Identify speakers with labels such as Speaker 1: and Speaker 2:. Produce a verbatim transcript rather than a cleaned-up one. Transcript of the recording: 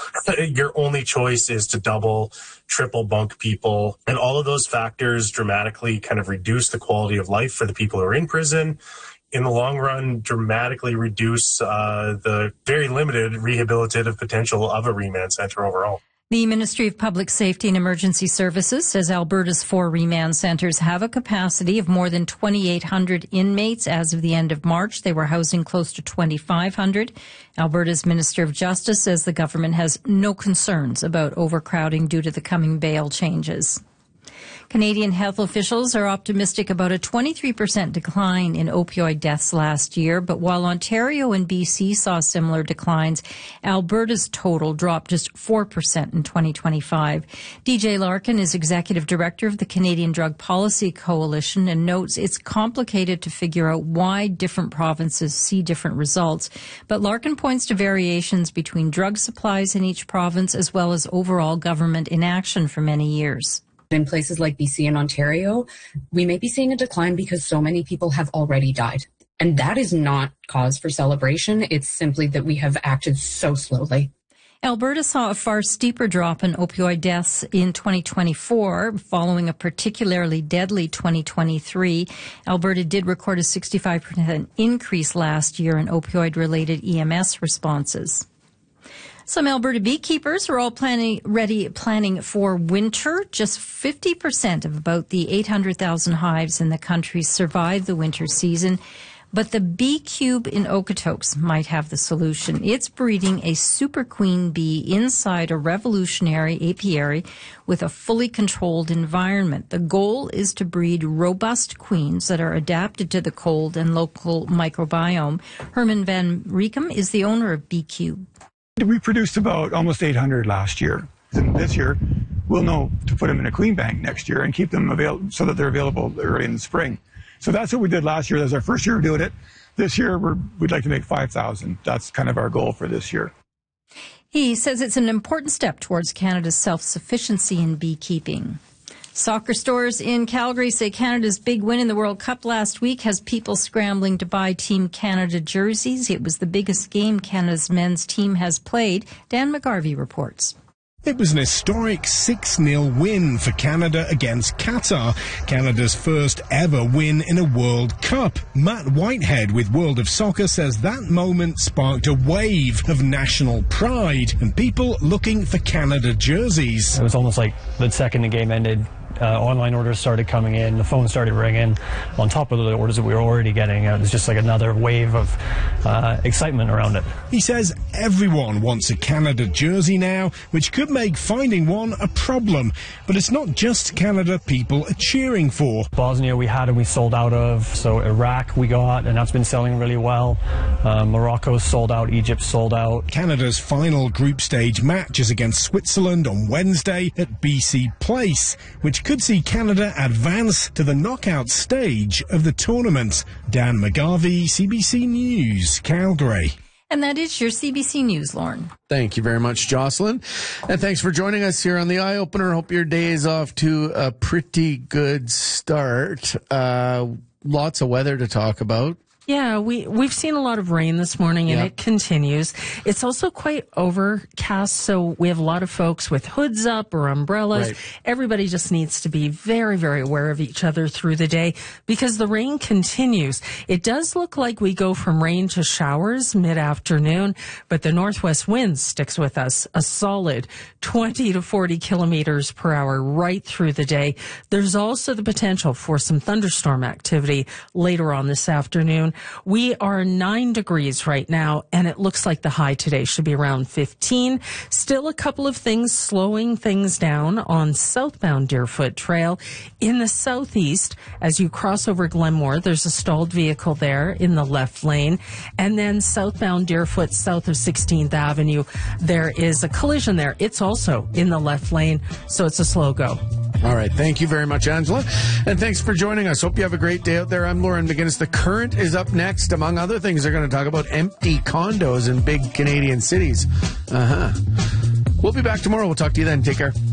Speaker 1: your only choice is to double, triple bunk people. And all of those factors dramatically kind of reduce the quality of life for the people who are in prison. In the long run, dramatically reduce uh, the very limited rehabilitative potential of a remand center overall.
Speaker 2: The Ministry of Public Safety and Emergency Services says Alberta's four remand centres have a capacity of more than twenty-eight hundred inmates. As of the end of March, they were housing close to twenty-five hundred. Alberta's Minister of Justice says the government has no concerns about overcrowding due to the coming bail changes. Canadian health officials are optimistic about a twenty-three percent decline in opioid deaths last year, but while Ontario and B C saw similar declines, Alberta's total dropped just four percent in twenty twenty-five. D J Larkin is Executive Director of the Canadian Drug Policy Coalition and notes it's complicated to figure out why different provinces see different results, but Larkin points to variations between drug supplies in each province as well as overall government inaction for many years.
Speaker 3: In places like B C and Ontario, we may be seeing a decline because so many people have already died. And that is not cause for celebration. It's simply that we have acted so slowly.
Speaker 2: Alberta saw a far steeper drop in opioid deaths in twenty twenty-four, following a particularly deadly twenty twenty-three. Alberta did record a sixty-five percent increase last year in opioid-related E M S responses. Some Alberta beekeepers are all planning, ready, planning for winter. Just fifty percent of about the eight hundred thousand hives in the country survive the winter season. But the Bee Cube in Okotoks might have the solution. It's breeding a super queen bee inside a revolutionary apiary with a fully controlled environment. The goal is to breed robust queens that are adapted to the cold and local microbiome. Herman Van Riekem is the owner of Bee Cube.
Speaker 4: We produced about almost eight hundred last year. And this year, we'll know to put them in a queen bank next year and keep them available so that they're available early in the spring. So that's what we did last year. That was our first year of doing it. This year, we're, we'd like to make five thousand. That's kind of our goal for this year.
Speaker 2: He says it's an important step towards Canada's self-sufficiency in beekeeping. Soccer stores in Calgary say Canada's big win in the World Cup last week has people scrambling to buy Team Canada jerseys. It was the biggest game Canada's men's team has played. Dan McGarvey reports.
Speaker 5: It was an historic six nil win for Canada against Qatar, Canada's first ever win in a World Cup. Matt Whitehead with World of Soccer says that moment sparked a wave of national pride and people looking for Canada jerseys.
Speaker 6: It was almost like the second the game ended, Uh, online orders started coming in, the phone started ringing on top of the orders that we were already getting. It was just like another wave of uh, excitement around it.
Speaker 5: He says everyone wants a Canada jersey now, which could make finding one a problem. But it's not just Canada people are cheering for.
Speaker 6: Bosnia we had and we sold out of, so Iraq we got, and that's been selling really well. Uh, Morocco sold out, Egypt sold out.
Speaker 5: Canada's final group stage match is against Switzerland on Wednesday at B C Place, which could see Canada advance to the knockout stage of the tournament. Dan McGarvey, C B C News, Calgary.
Speaker 2: And that is your C B C News, Lauren.
Speaker 7: Thank you very much, Jocelyn. And thanks for joining us here on The Eye Opener. Hope your day is off to a pretty good start. Uh, lots of weather to talk about.
Speaker 8: Yeah, we, we've seen a lot of rain this morning, and
Speaker 7: yeah.
Speaker 8: it continues. It's also quite overcast, so we have a lot of folks with hoods up or umbrellas.
Speaker 7: Right.
Speaker 8: Everybody just needs to be very, very aware of each other through the day because the rain continues. It does look like we go from rain to showers mid-afternoon, but the northwest wind sticks with us, a solid twenty to forty kilometers per hour right through the day. There's also the potential for some thunderstorm activity later on this afternoon. We are nine degrees right now, and it looks like the high today should be around fifteen. Still a couple of things slowing things down on southbound Deerfoot Trail. In the southeast, as you cross over Glenmore, there's a stalled vehicle there in the left lane. And then southbound Deerfoot, south of sixteenth Avenue, there is a collision there. It's also in the left lane, so it's a slow go.
Speaker 7: All right. Thank you very much, Angela. And thanks for joining us. Hope you have a great day out there. I'm Lauren McGinnis. The Current is up next. Among other things, they're going to talk about empty condos in big Canadian cities. Uh-huh. We'll be back tomorrow. We'll talk to you then. Take care.